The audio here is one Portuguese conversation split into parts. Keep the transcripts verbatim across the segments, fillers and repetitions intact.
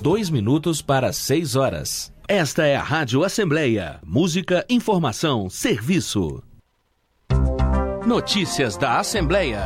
dois minutos para seis horas. Esta é a Rádio Assembleia. Música, informação, serviço. Notícias da Assembleia.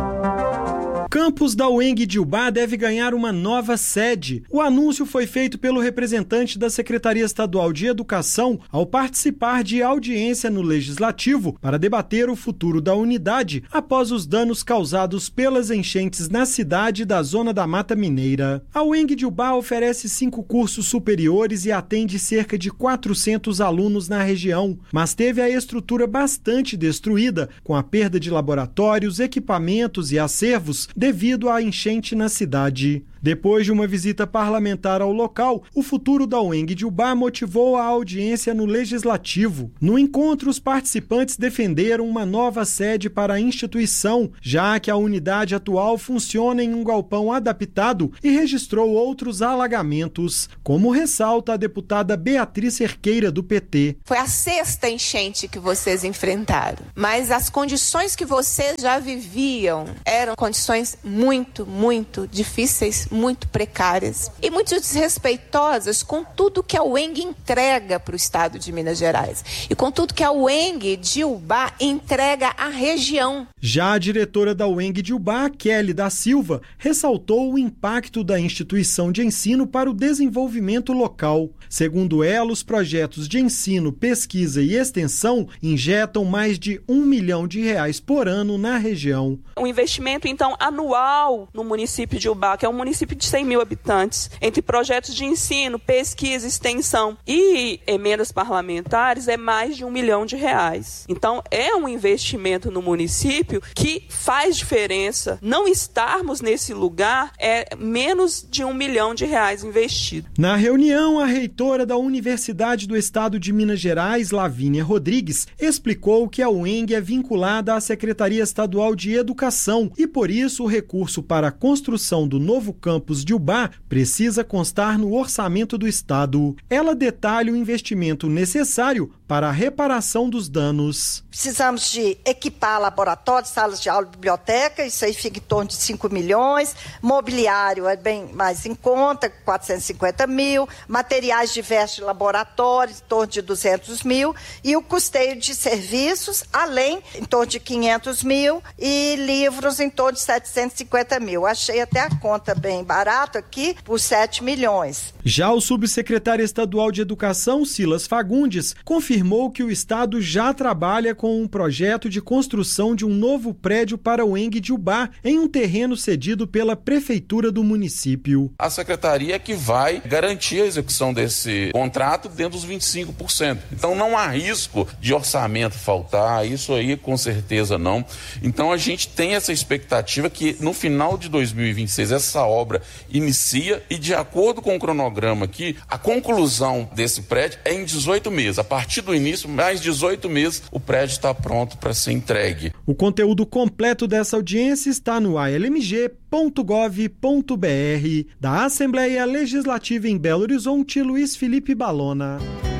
Campus da U E N G de Ubá deve ganhar uma nova sede. O anúncio foi feito pelo representante da Secretaria Estadual de Educação ao participar de audiência no Legislativo para debater o futuro da unidade após os danos causados pelas enchentes na cidade da Zona da Mata Mineira. A U E N G de Ubá oferece cinco cursos superiores e atende cerca de quatrocentos alunos na região, mas teve a estrutura bastante destruída, com a perda de laboratórios, equipamentos e acervos devido à enchente na cidade. Depois de uma visita parlamentar ao local, o futuro da U E N G de Ubá motivou a audiência no Legislativo. No encontro, os participantes defenderam uma nova sede para a instituição, já que a unidade atual funciona em um galpão adaptado e registrou outros alagamentos, como ressalta a deputada Beatriz Cerqueira, do P T. Foi a sexta enchente que vocês enfrentaram, mas as condições que vocês já viviam eram condições muito, muito difíceis, muito precárias e muito desrespeitosas com tudo que a U E N G entrega para o estado de Minas Gerais e com tudo que a U E N G de Ubá entrega à região. Já a diretora da U E N G de Ubá, Kelly da Silva, ressaltou o impacto da instituição de ensino para o desenvolvimento local. Segundo ela, os projetos de ensino, pesquisa e extensão injetam mais de um milhão de reais por ano na região. Um investimento, então, anual no município de Ubá, que é um município de cem mil habitantes, entre projetos de ensino, pesquisa, extensão e emendas parlamentares, é mais de um milhão de reais. Então, é um investimento no município que faz diferença. Não estarmos nesse lugar é menos de um milhão de reais investido. Na reunião, a reitora da Universidade do Estado de Minas Gerais, Lavínia Rodrigues, explicou que a U E N G é vinculada à Secretaria Estadual de Educação e, por isso, o recurso para a construção do novo campus de Ubá precisa constar no orçamento do Estado. Ela detalha o investimento necessário para a reparação dos danos. Precisamos de equipar laboratórios, salas de aula e biblioteca, isso aí fica em torno de cinco milhões. Mobiliário é bem mais em conta, quatrocentos e cinquenta mil. Materiais diversos de laboratórios, em torno de duzentos mil. E o custeio de serviços, além, em torno de quinhentos mil. E livros, em torno de setecentos e cinquenta mil. Achei até a conta bem barata aqui, por sete milhões. Já o subsecretário estadual de Educação, Silas Fagundes, confirmou que o Estado já trabalha com um projeto de construção de um novo prédio para o U E N G de Ubá, em um terreno cedido pela prefeitura do município. A secretaria é que vai garantir a execução desse contrato dentro dos vinte e cinco por cento. Então não há risco de orçamento faltar, isso aí com certeza não. Então a gente tem essa expectativa que no final de dois mil e vinte e seis essa obra inicia e, de acordo com o cronograma aqui, a conclusão desse prédio é em dezoito meses. A partir do início, mais dezoito meses, o prédio está pronto para ser entregue. O conteúdo completo dessa audiência está no a l m g ponto gov ponto b r. Da Assembleia Legislativa em Belo Horizonte, Luiz Felipe Balona.